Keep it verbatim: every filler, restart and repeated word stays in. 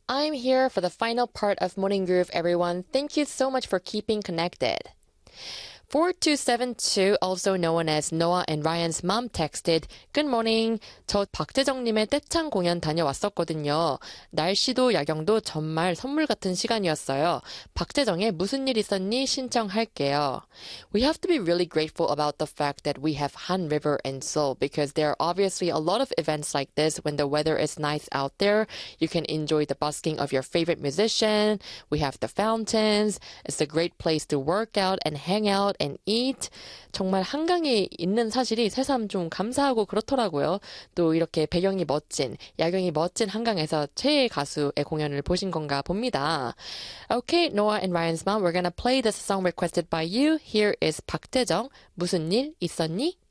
I'm here for the final part of Morning Groove, everyone. Thank you so much for keeping connected. four two seven two, also known as Noah and Ryan's mom, texted, Good morning. 저 박재정님의 떼창 공연 다녀왔었거든요. 날씨도 야경도 정말 선물 같은 시간이었어요. 박재정의 무슨 일 있었니? 신청할게요. We have to be really grateful about the fact that we have Han River and Seoul because there are obviously a lot of events like this when the weather is nice out there. You can enjoy the busking of your favorite musician. We have the fountains. It's a great place to work out and hang out and eat. 정말 한강에 있는 사실이 새삼 좀 감사하고 그렇더라고요. 또 이렇게 배경이 멋진, 야경이 멋진 한강에서 최애 가수의 공연을 보신 건가 봅니다. Okay, Noah and Ryan's mom, we're gonna play this song requested by you. Here is 박재정, 무슨 일 있었니?